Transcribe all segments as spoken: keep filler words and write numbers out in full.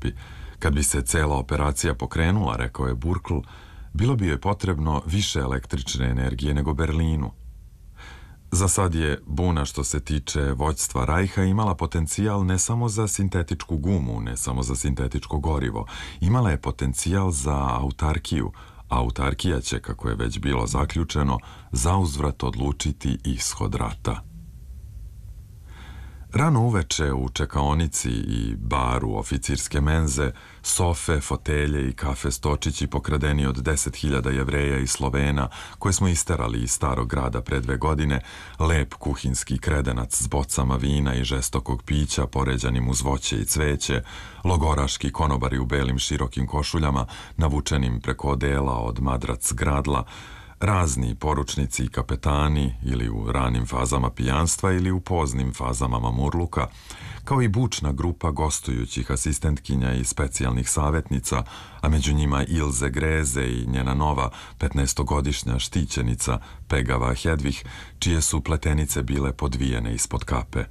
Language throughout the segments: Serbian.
Evropi. Kad bi se cela operacija pokrenula, rekao je Burkl, bilo bi joj potrebno više električne energije nego Berlinu. Za sad je Buna, što se tiče vođstva Rajha, imala potencijal ne samo za sintetičku gumu, ne samo za sintetičko gorivo. Imala je potencijal za autarkiju. Autarkija će, kako je već bilo zaključeno, zauzvrat odlučiti ishod rata. Rano uveče u čekaonici i baru oficirske menze, sofe, fotelje i kafe stočići pokradeni od deset hiljada Jevreja i Slovena, koje smo isterali iz starog grada pre dve godine, lep kuhinski kredenac s bocama vina i žestokog pića poređanim uz voće i cveće, logoraški konobari u belim širokim košuljama, navučenim preko odela od madrac gradla, razni poručnici i kapetani ili u ranim fazama pijanstva ili u poznim fazama mamurluka, kao i bučna grupa gostujućih asistentkinja i specijalnih savjetnica, a među njima Ilze Greze i njena nova petnaestogodišnja štićenica Pegava Hedvih, čije su pletenice bile podvijene ispod kape.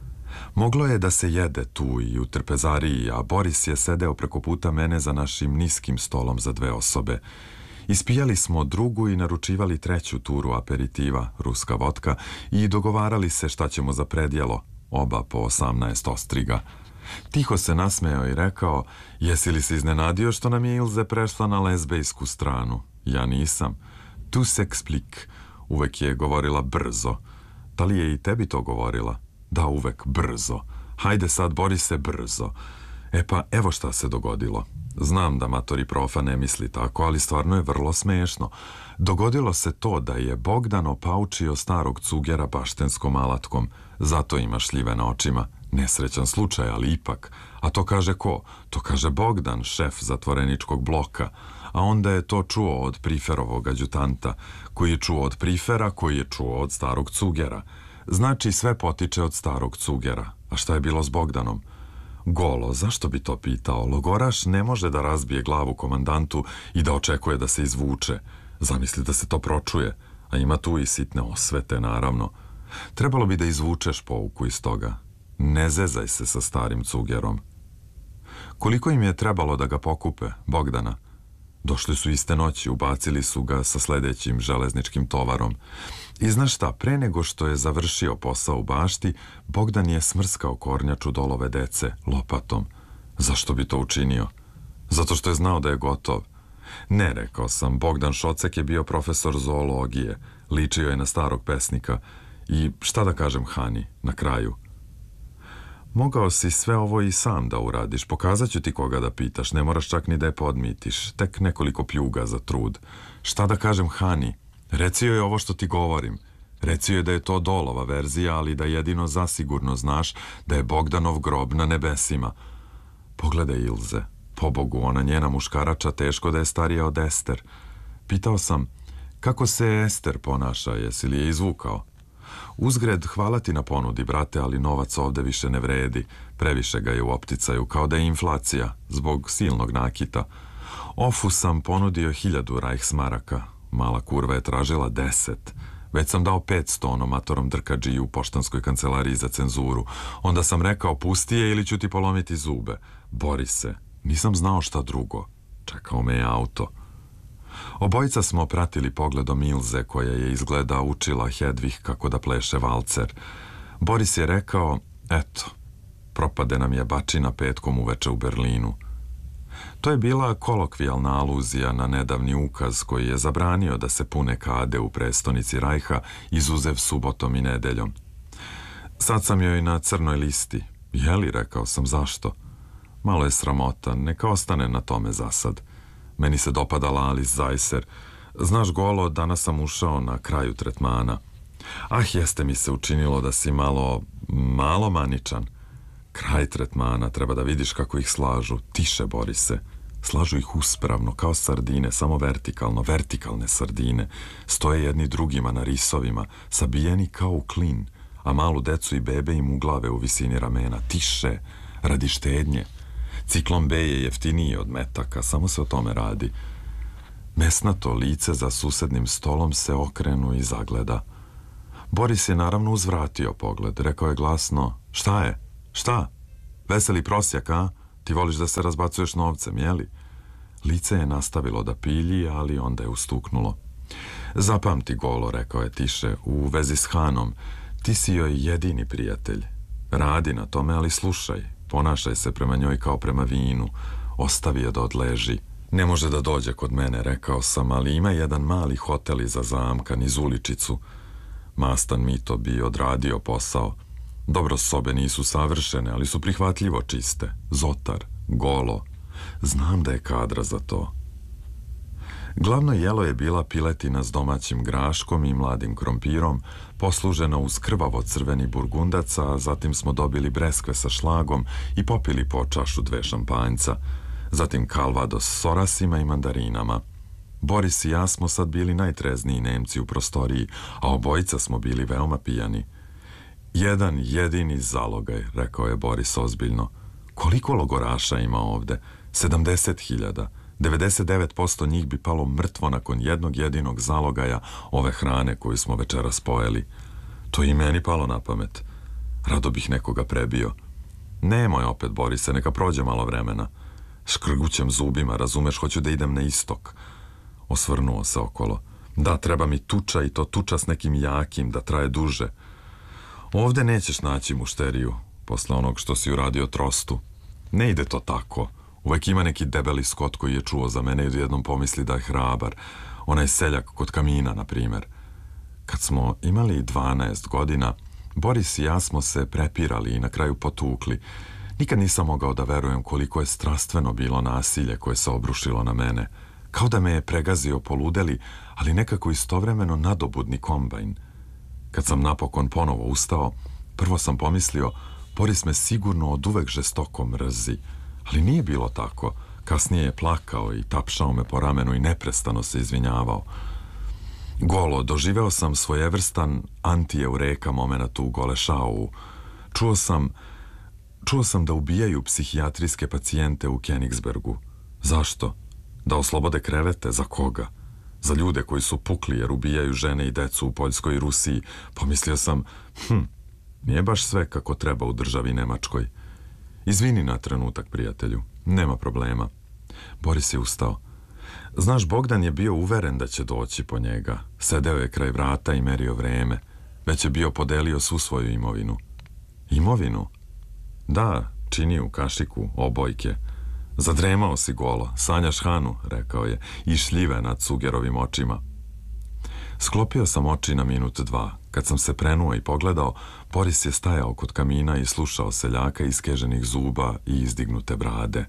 Moglo je da se jede tu i u trpezariji, a Boris je sedeo preko puta mene za našim niskim stolom za dve osobe. Ispijali smo drugu i naručivali treću turu aperitiva, ruska vodka, i dogovarali se šta ćemo za predjelo, oba po osamnaest ostriga. Tiho se nasmejao i rekao, jesi li se iznenadio što nam je Ilze prešla na lezbejsku stranu? Ja nisam. Tu se eksplik. Uvek je govorila brzo. Da li je i tebi to govorila? Da, uvek brzo. Hajde sad, Borise, brzo. E pa, evo šta se dogodilo. Znam da matori profa ne misli tako, ali stvarno je vrlo smešno. Dogodilo se to da je Bogdan opaučio starog cugera baštenskom alatkom, zato ima šljive na očima. Nesrećan slučaj, ali ipak. A to kaže ko? To kaže Bogdan, šef zatvoreničkog bloka. A onda je to čuo od Priferovog adjutanta, koji je čuo od Prifera, koji je čuo od starog cugera. Znači, sve potiče od starog cugera. A šta je bilo s Bogdanom? Golo, zašto bi to pitao? Logoraš ne može da razbije glavu komandantu i da očekuje da se izvuče. Zamisli da se to pročuje, a ima tu i sitne osvete, naravno. Trebalo bi da izvučeš pouku iz toga. Ne zezaj se sa starim cugerom. Koliko im je trebalo da ga pokupe, Bogdana? Došli su iste noći, ubacili su ga sa sledećim železničkim tovarom. I znaš šta, pre nego što je završio posao u bašti, Bogdan je smrskao kornjaču dolove dece lopatom. Zašto bi to učinio? Zato što je znao da je gotov. Ne, rekao sam, Bogdan Šocek je bio profesor zoologije, ličio je na starog pesnika. I šta da kažem Hani, na kraju? Mogao si sve ovo i sam da uradiš, pokazat ću ti koga da pitaš, ne moraš čak ni da je podmitiš, tek nekoliko pljuga za trud. Šta da kažem Hani? Reci joj ovo što ti govorim. Reci joj da je to Dolova verzija, ali da jedino zasigurno znaš da je Bogdanov grob na nebesima. Pogledaj Ilze, pobogu, ona njena muškarača teško da je starija od Ester. Pitao sam, kako se Ester ponaša, jesi li je izvukao? Uzgred, hvala ti na ponudi, brate, ali novac ovde više ne vredi. Previše ga je u opticaju, kao da je inflacija, zbog silnog nakita. Ofu sam ponudio hiljadu rajhsmaraka. Mala kurva je tražila deset. Već sam dao petsto onom matorom drkađiji u poštanskoj kancelariji za cenzuru. Onda sam rekao, pusti je ili ću ti polomiti zube. Bori se. Nisam znao šta drugo. Čekao me je auto. Obojica smo pratili pogledom Ilze, koja je izgleda učila Hedvih kako da pleše valcer. Boris je rekao, eto, propade nam je bačina petkom uveče u Berlinu. To je bila kolokvijalna aluzija na nedavni ukaz koji je zabranio da se pune kade u prestonici Rajha, izuzev subotom i nedeljom. Sad sam joj na crnoj listi. Jeli, rekao sam, zašto? Malo je sramotan, neka ostane na tome za sad. Meni se dopadala Alice Zajser. Znaš, Golo, danas sam ušao na kraju tretmana. Ah, jeste mi se učinilo da si malo, malo maničan. Kraj tretmana, treba da vidiš kako ih slažu. Tiše, Borise. Slažu ih uspravno, kao sardine, samo vertikalno, vertikalne sardine. Stoje jedni drugima na risovima, sabijeni kao u klin, a malu decu i bebe im uglave u visini ramena. Tiše, radi štednje. Ciklon B je jeftiniji od metaka, samo se o tome radi. Mesnato lice za susednim stolom se okrenu i zagleda. Boris je naravno uzvratio pogled, rekao je glasno, šta je? Šta? Veseli prosjak, a? Ti voliš da se razbacuješ novcem, jeli? Lice je nastavilo da pilji, ali onda je ustuknulo. Zapamti, Golo, rekao je tiše, u vezi s Hanom. Ti si joj jedini prijatelj. Radi na tome, ali slušaj. Ponašaj se prema njoj kao prema vinu. Ostavi je da odleži. Ne može da dođe kod mene, rekao sam, ali ima jedan mali hotel iza zamka, niz uličicu. Mastan Mito bi odradio posao. Dobro, sobe nisu savršene, ali su prihvatljivo čiste. Zotar, Golo. Znam da je kadra za to. Glavno jelo je bila piletina s domaćim graškom i mladim krompirom, poslužena uz krvavo crveni burgundaca, a zatim smo dobili breskve sa šlagom i popili po čašu dve šampanjca, zatim kalvados s orasima i mandarinama. Boris i ja smo sad bili najtrezniji Nemci u prostoriji, a obojica smo bili veoma pijani. Jedan jedini zalogaj, rekao je Boris ozbiljno. Koliko logoraša ima ovde? sedamdeset hiljada. devedeset devet posto njih bi palo mrtvo nakon jednog jedinog zalogaja ove hrane koju smo večeras pojeli. To i meni palo na pamet. Rado bih nekoga prebio. Nemoj opet, Borise, neka prođe malo vremena. Škrgućem zubima, razumeš, hoću da idem na istok. Osvrnuo se okolo. Da, treba mi tuča i to tuča s nekim jakim, da traje duže. Ovde nećeš naći mušteriju, posle onog što si uradio Trostu. Ne ide to tako. Uvek ima neki debeli skot koji je čuo za mene i jednom pomisli da je hrabar. Onaj seljak kod kamina, na primer. Kad smo imali dvanaest godina, Boris i ja smo se prepirali i na kraju potukli. Nikad nisam mogao da verujem koliko je strastveno bilo nasilje koje se obrušilo na mene. Kao da me je pregazio poludeli, ali nekako istovremeno nadobudni kombajn. Kad sam napokon ponovo ustao, prvo sam pomislio, Boris me sigurno od uvek žestoko mrzi. Ali nije bilo tako. Kasnije je plakao i tapšao me po ramenu i neprestano se izvinjavao. Golo, doživeo sam svojevrstan anti-eureka momenat u Golešau. Čuo sam, čuo sam da ubijaju psihijatrijske pacijente u Königsbergu. Zašto? Da oslobode krevete? Za koga? Za ljude koji su pukli jer ubijaju žene i decu u Poljskoj i Rusiji. Pomislio sam, hm, nije baš sve kako treba u državi Nemačkoj. Izvini na trenutak, prijatelju. Nema problema. Boris je ustao. Znaš, Bogdan je bio uveren da će doći po njega. Sedeo je kraj vrata i merio vreme. Već je bio podelio svu svoju imovinu. Imovinu? Da, čini u kašiku, obojke. Zadremao si, Golo, sanjaš Hanu, rekao je, i šljive nad Cugerovim očima. Sklopio sam oči na minut dva. Kad sam se prenuo i pogledao, Boris je stajao kod kamina i slušao seljaka iskeženih zuba i izdignute brade.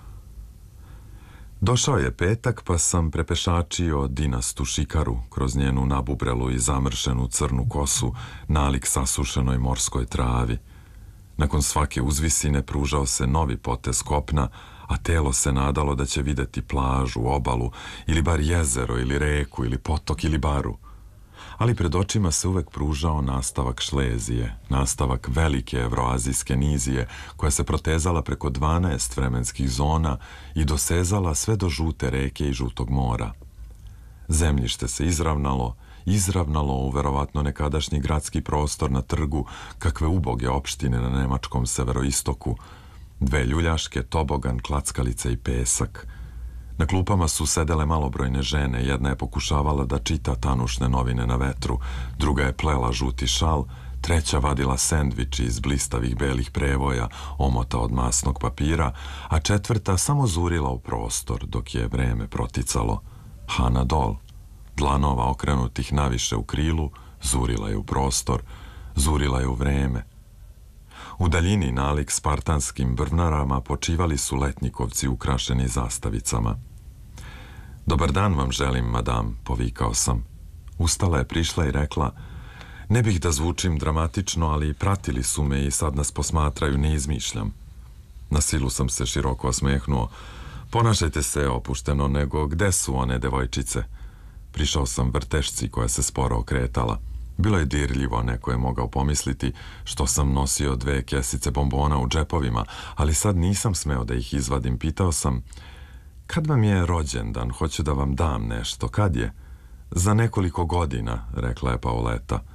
Došao je petak, pa sam prepešačio dinastu šikaru kroz njenu nabubrelu i zamršenu crnu kosu nalik sasušenoj morskoj travi. Nakon svake uzvisine pružao se novi potez kopna, a telo se nadalo da će videti plažu, obalu, ili bar jezero, ili reku, ili potok, ili baru. Ali pred očima se uvek pružao nastavak Šlezije, nastavak velike evroazijske nizije, koja se protezala preko dvanaest vremenskih zona i dosezala sve do žute reke i žutog mora. Zemljište se izravnalo, izravnalo u verovatno nekadašnji gradski prostor na trgu, kakve uboge opštine na nemačkom severoistoku, dve ljuljaške, tobogan, klackalice i pesak. Na klupama su sedele malobrojne žene, jedna je pokušavala da čita tanušne novine na vetru, druga je plela žuti šal, treća vadila sendviči iz blistavih belih prevoja, omota od masnog papira, a četvrta samo zurila u prostor dok je vreme proticalo. Hana dol, dlanova okrenutih naviše u krilu, zurila je u prostor, zurila je u vreme. U daljini nalik spartanskim brvnarama počivali su letnjikovci ukrašeni zastavicama. Dobar dan vam želim, madam, povikao sam. Ustala je, prišla i rekla, ne bih da zvučim dramatično, ali pratili su me i sad nas posmatraju, ne izmišljam. Na silu sam se široko osmehnuo. Ponašajte se opušteno, nego gde su one devojčice? Prišao sam vrtešci koja se sporo okretala. Bilo je dirljivo, neko je mogao pomisliti što sam nosio dve kesice bombona u džepovima, ali sad nisam smeo da ih izvadim. Pitao sam, kad vam je rođendan, hoću da vam dam nešto, kad je? Za nekoliko godina, rekla je Pauleta.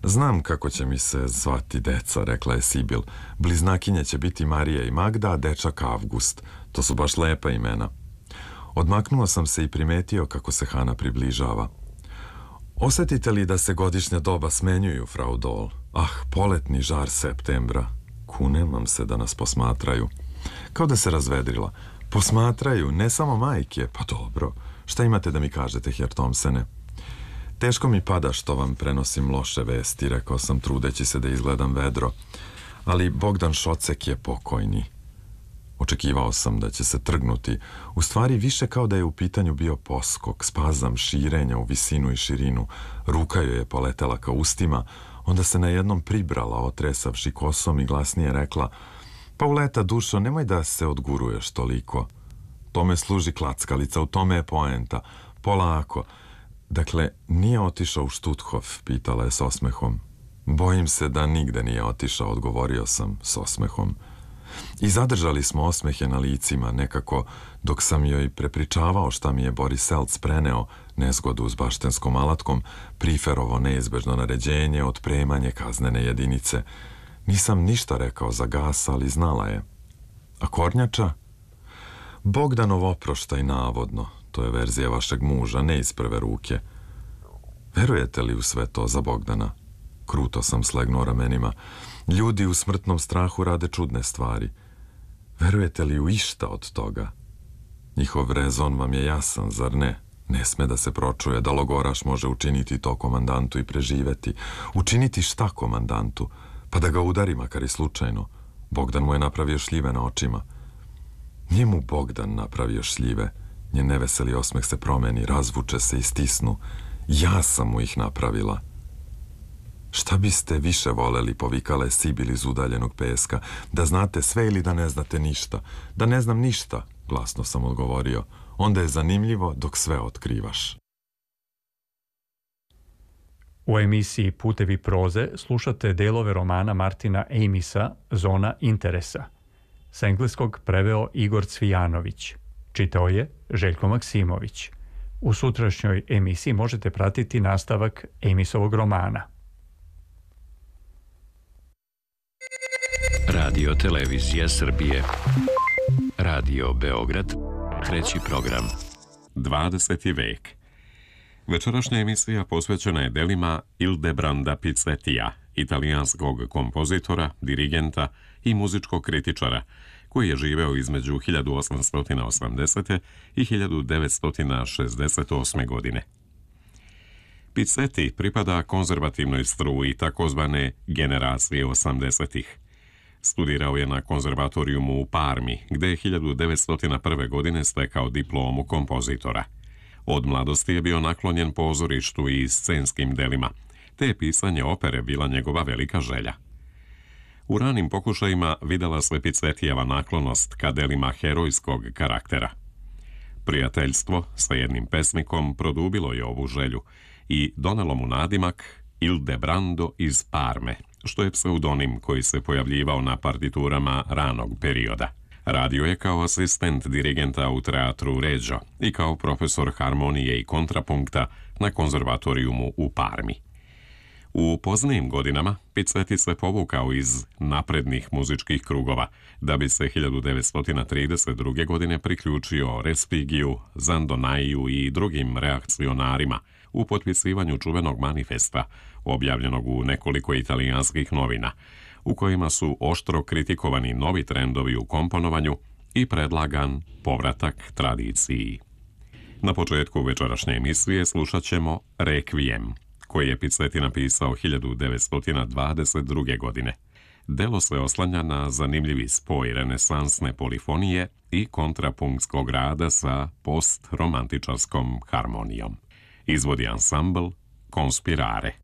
Znam kako će mi se zvati deca, rekla je Sibil. Bliznakinje će biti Marija i Magda, a dečak Avgust. To su baš lepa imena. Odmaknuo sam se i primetio kako se Hana približava. Osjetite li da se godišnja doba smenjuju, frau Doll? Ah, poletni žar septembra. Kunemam se da nas posmatraju. Kao da se razvedrila. Posmatraju, ne samo majke. Pa dobro, šta imate da mi kažete, Herr Thompsone? Teško mi pada što vam prenosim loše vesti, rekao sam trudeći se da izgledam vedro. Ali Bogdan Šocek je pokojni. Očekivao sam da će se trgnuti, u stvari više kao da je u pitanju bio poskok, spazam širenja u visinu i širinu. Ruka joj je poletela ka ustima, onda se najednom pribrala, otresavši kosom i glasnije rekla: Pauleta, dušo, nemoj da se odguruješ toliko. Tome služi klackalica, u tome je poenta. Polako. Dakle, nije otišao u Stutthof, pitala je s osmehom. Bojim se da nigde nije otišao, odgovorio sam s osmehom. I zadržali smo osmehe na licima, nekako, dok sam joj prepričavao šta mi je Boris Selc preneo, nezgodu s baštenskom alatkom, Priferovo neizbežno naređenje, otpremanje kaznene jedinice. Nisam ništa rekao za gas, ali znala je. A kornjača? Bogdanov oproštaj navodno, to je verzija vašeg muža, ne iz prve ruke. Verujete li u sve to za Bogdana? Kruto sam slegnuo ramenima. Ljudi u smrtnom strahu rade čudne stvari. Verujete li u išta od toga? Njihov rezon vam je jasan, zar ne? Ne sme da se pročuje da logoraš može učiniti to komandantu i preživeti. Učiniti šta komandantu? Pa da ga udari makar i slučajno. Bogdan mu je napravio šljive na očima. Nije mu Bogdan napravio šljive. Njen neveseli osmeh se promeni, razvuče se i stisnu. Ja sam mu ih napravila. Šta biste više voleli, povikala je Sibil iz udaljenog peska, da znate sve ili da ne znate ništa? Da ne znam ništa, glasno sam odgovorio. Onda je zanimljivo dok sve otkrivaš. U emisiji Putevi proze slušate delove romana Martina Amisa Zona interesa. S engleskog preveo Igor Cvijanović. Čitao je Željko Maksimović. U sutrašnjoj emisiji možete pratiti nastavak Amisovog romana. Radio Televizija Srbije. Radio Beograd. Treći program. dvadeseti vek. Večerašnja emisija posvećena je delima Ildebranda Pizzettija, italijanskog kompozitora, dirigenta i muzičkog kritičara, koji je živeo između hiljadu osamsto osamdesete. i hiljadu devetsto šezdeset osme. godine. Pizzetti pripada konzervativnoj struji takozvane generacije osamdesetih. Studirao je na konzervatorijumu u Parmi, gde je hiljadu devetsto prve. godine stekao diplomu kompozitora. Od mladosti je bio naklonjen pozorištu i scenskim delima, te je pisanje opere bila njegova velika želja. U ranim pokušajima videla se Pizzettijeva naklonost ka delima herojskog karaktera. Prijateljstvo sa jednim pesnikom produbilo je ovu želju i donelo mu nadimak Ildebrando iz Parme, što je pseudonim koji se pojavljivao na partiturama ranog perioda. Radio je kao asistent dirigenta u teatru Reggio i kao profesor harmonije i kontrapunkta na konzervatorijumu u Parmi. U poznijim godinama Pizzetti se povukao iz naprednih muzičkih krugova, da bi se hiljadu devetsto trideset druge. godine priključio Respigiju, Zandonaiju i drugim reakcionarima u potpisivanju čuvenog manifesta, objavljenog u nekoliko italijanskih novina, u kojima su oštro kritikovani novi trendovi u komponovanju i predlagan povratak tradiciji. Na početku večerašnje emisije slušat ćemo Requiem, koji je Pizzetti napisao hiljadu devetsto dvadeset druge. godine. Delo se oslanja na zanimljivi spoj renesansne polifonije i kontrapunktskog rada sa postromantičarskom harmonijom. Izvodi ansambl Conspirare.